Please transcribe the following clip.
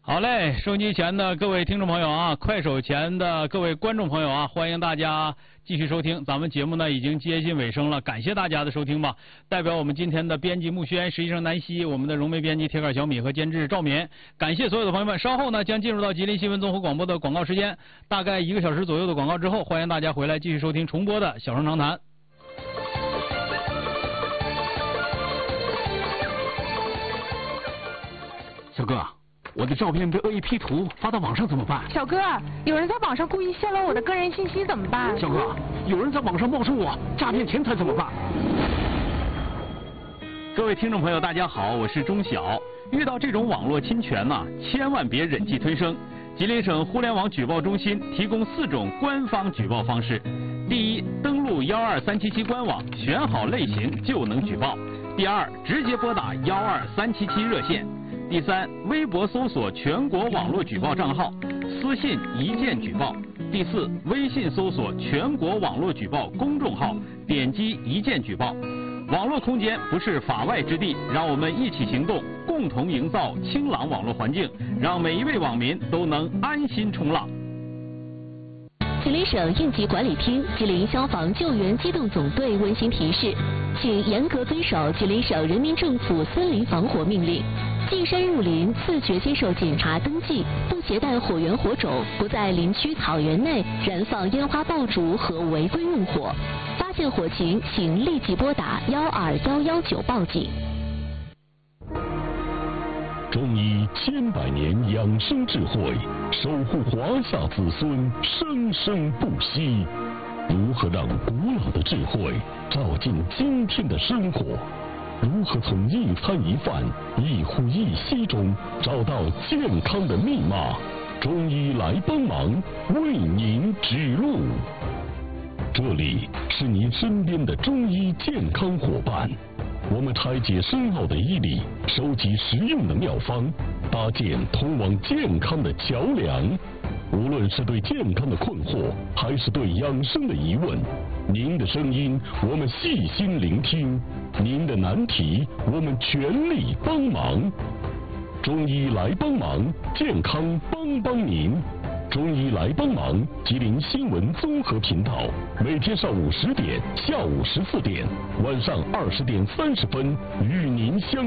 好嘞，收音机前的各位听众朋友啊，快手前的各位观众朋友啊，欢迎大家继续收听。咱们节目呢已经接近尾声了，感谢大家的收听吧。代表我们今天的编辑木轩、实习生南希，我们的融媒编辑铁杆小米和监制赵冕，感谢所有的朋友们。稍后呢将进入到吉林新闻综合广播的广告时间，大概1个小时左右的广告之后，欢迎大家回来继续收听重播的小声长谈。 小哥，我的照片被恶意 P 图发到网上怎么办？ 小哥，有人在网上故意泄露我的个人信息怎么办？ 小哥，有人在网上冒充我诈骗钱财怎么办？ 各位听众朋友，大家好，我是钟晓。遇到这种网络侵权呢，千万别忍气吞声。吉林省互联网举报中心提供4种官方举报方式：第一，登录12377官网，选好类型就能举报；第二，直接拨打12377热线；第三，微博搜索全国网络举报账号，私信一键举报；第四，微信搜索全国网络举报公众号，点击一键举报。网络空间不是法外之地，让我们一起行动，共同营造清朗网络环境，让每一位网民都能安心冲浪。 吉林省应急管理厅、吉林消防救援机动总队温馨提示，请严格遵守吉林省人民政府森林防火命令。进山入林，自觉接受检查登记，不携带火源火种，不在林区草原内燃放烟花爆竹和违规用火。发现火情，请立即拨打12119报警。 中医千百年养生智慧，守护华夏子孙生生不息。如何让古老的智慧照进今天的生活？如何从一餐一饭、一呼一吸中找到健康的密码？中医来帮忙，为您指路。这里是您身边的中医健康伙伴，我们拆解深奥的医理，收集实用的妙方，搭建通往健康的桥梁。无论是对健康的困惑，还是对养生的疑问，您的声音我们细心聆听，您的难题我们全力帮忙。中医来帮忙，健康帮帮您。中医来帮忙，吉林新闻综合频道，每天上午10点、下午14点、晚上20点30分与您相